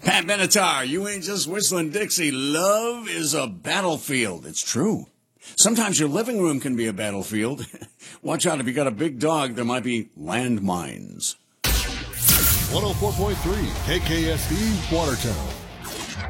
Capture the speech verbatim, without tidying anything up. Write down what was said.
Pat Benatar, you ain't just whistling Dixie. Love is a battlefield. It's true. Sometimes your living room can be a battlefield. Watch out, if you got a big dog, there might be landmines. one oh four point three K K S D Watertown.